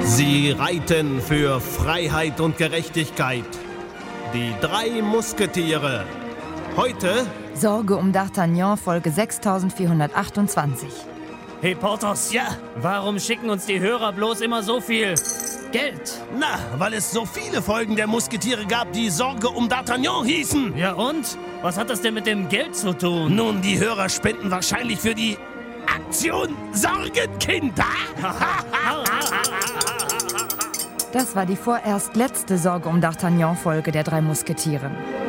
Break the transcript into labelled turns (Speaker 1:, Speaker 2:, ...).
Speaker 1: Sie reiten für Freiheit und Gerechtigkeit. Die 3 Musketiere. Heute
Speaker 2: Sorge um D'Artagnan, Folge 6428.
Speaker 3: Hey Porthos,
Speaker 4: Ja,
Speaker 3: warum schicken uns die Hörer bloß immer so viel Geld?
Speaker 1: na, weil es so viele Folgen der Musketiere gab, die Sorge um D'Artagnan hießen.
Speaker 3: Ja und? Was hat das denn mit dem Geld zu tun?
Speaker 1: Nun, die Hörer spenden wahrscheinlich für die Aktion Sorgenkinder.
Speaker 2: Das war die vorerst letzte Sorge um D'Artagnan-Folge der 3 Musketiere.